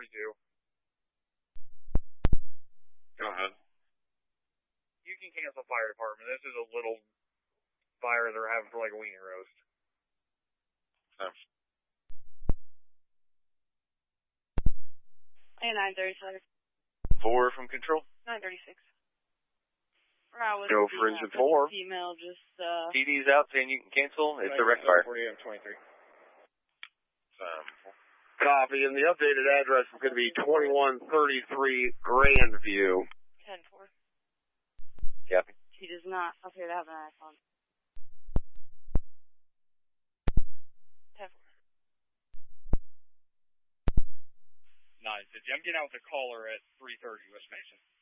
42. Go ahead. You can cancel fire department. This is a little fire they're having for like a weenie roast. Thanks. And 937. 4 from control. 936. Go for engine 4. Email just, TD's out saying you can cancel. It's a wreck fire. 48 23. Copy, and the updated address is going to be 2133 Grandview. 10-4. Copy. She does not appear to have an iPhone. 10-4. 950. I'm getting out with a caller at 330 West Mason.